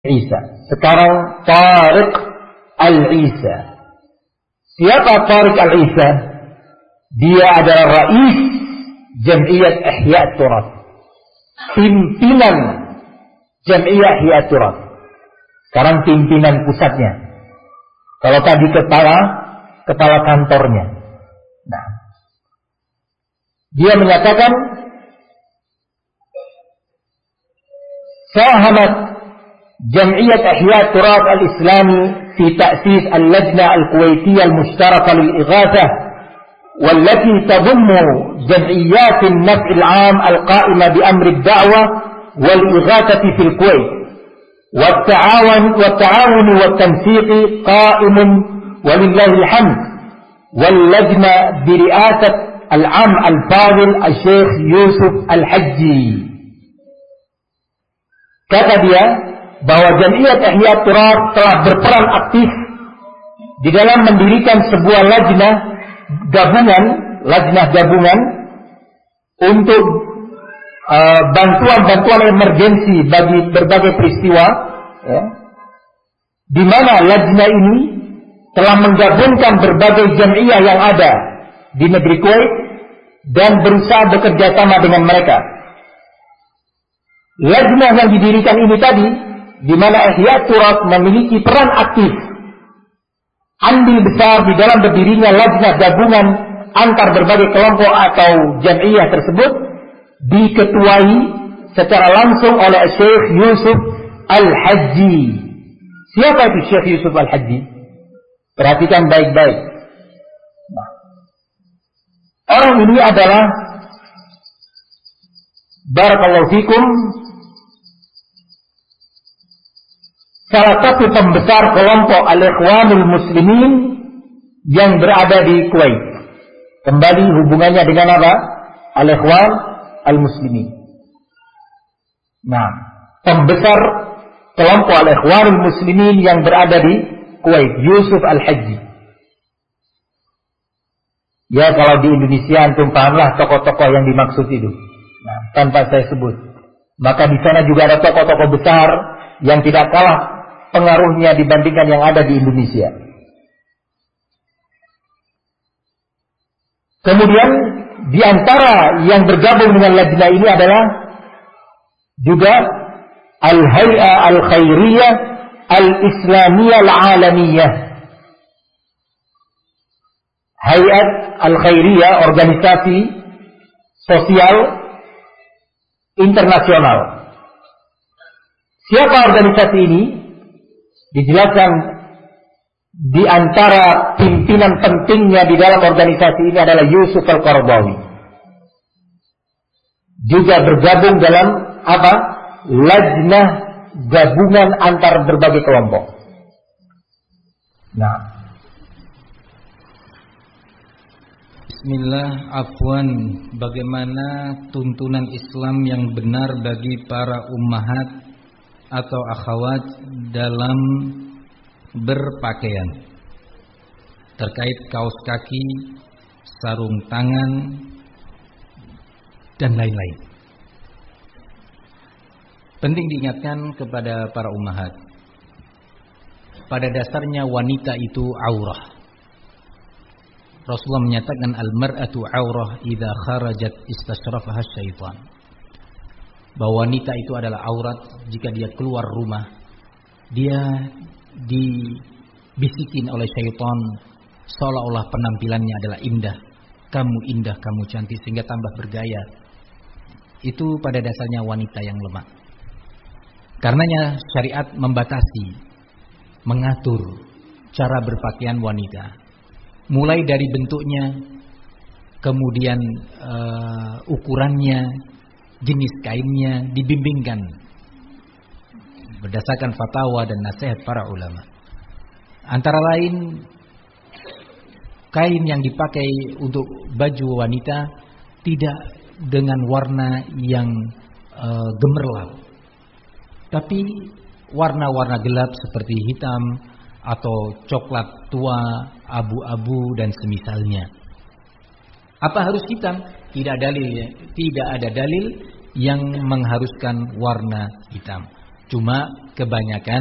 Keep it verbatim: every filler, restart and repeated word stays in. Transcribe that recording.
Isa. Sekarang Tariq Al-Isa. Siapa Tariq Al-Isa? Dia adalah Rais Jam'iyat Ihya Turath, pimpinan Jam'iyat Ihya Turath. Sekarang pimpinan pusatnya. Kalau tadi kepala kepala kantornya. Nah, dia menyatakan sahabat Jam'iyat Ihya Turath Al-Islami fi ta'sis al-Lajna al-Kuwaitiyah al-Mushtaraka lil-Ighathah والتي تضم جمعيات النفع العام القائمة بأمر الدعوة والإغاثة في الكويت والتعاون والتعاون والتنسيق قائم ولله الحمد واللجنة برئاسة العام الفاضل الشيخ يوسف الحجي. Kata dia bahwa Jam'iyat Ihya Turath telah berperan aktif di dalam mendirikan sebuah lajnah gabungan, lajnah gabungan untuk uh, bantuan-bantuan emergensi bagi berbagai peristiwa, ya, di mana lajnah ini telah menggabungkan berbagai jam'iyah yang ada di negeri Kuwait dan berusaha bekerja sama dengan mereka. Lajnah yang didirikan ini tadi, di mana Ihya Turath memiliki peran aktif, andil besar di dalam berdirinya lajnah gabungan antar berbagai kelompok atau jam'iyah tersebut, diketuai secara langsung oleh Syekh Yusuf Al-Hajji. Siapa itu Syekh Yusuf Al-Hajji? Perhatikan baik-baik. Nah, orang ini adalah, barakallahu fikum, salah satu pembesar kelompok Al-Ikhwanul Muslimin yang berada di Kuwait. Kembali hubungannya dengan apa? Al-Ikhwan Al-Muslimin. Nah, pembesar kelompok Al-Ikhwanul Muslimin yang berada di Kuwait, Yusuf Al-Hajji. Ya, kalau di Indonesia antum pahamlah tokoh-tokoh yang dimaksud itu. Nah, tanpa saya sebut. Maka di sana juga ada tokoh-tokoh besar yang tidak kalah pengaruhnya dibandingkan yang ada di Indonesia. Kemudian di antara yang bergabung dengan lajnah ini adalah juga Al-Hay'ah Al-Khairiyah Al-Islamiyah Al-Alamiyah. Hay'at Al-Khairiyah, organisasi sosial internasional. Siapa organisasi ini? Dijelaskan di antara pimpinan pentingnya di dalam organisasi ini adalah Yusuf Al-Qaradawi. Juga bergabung dalam apa? Lajnah gabungan antar berbagai kelompok. Nah, Bismillah, afwan, bagaimana tuntunan Islam yang benar bagi para ummahat atau akhwat dalam berpakaian terkait kaos kaki, sarung tangan, dan lain-lain. Penting diingatkan kepada para ummahat, pada dasarnya wanita itu aurah. Rasulullah menyatakan al-mar'atu aurah idza kharajat istasyrafaha syaitan, bahwa wanita itu adalah aurat jika dia keluar rumah. Dia dibisikin oleh syaitan seolah-olah penampilannya adalah indah. Kamu indah, kamu cantik, sehingga tambah bergaya. Itu pada dasarnya wanita yang lemah. Karenanya syariat membatasi, mengatur cara berpakaian wanita, mulai dari bentuknya, kemudian uh, ukurannya, jenis kainnya dibimbingkan berdasarkan fatwa dan nasihat para ulama. Antara lain, kain yang dipakai untuk baju wanita tidak dengan warna yang e, gemerlap, tapi warna-warna gelap seperti hitam atau coklat tua, abu-abu dan semisalnya. Apa harus hitam? Tidak dalil, tidak ada dalil yang mengharuskan warna hitam. Cuma kebanyakan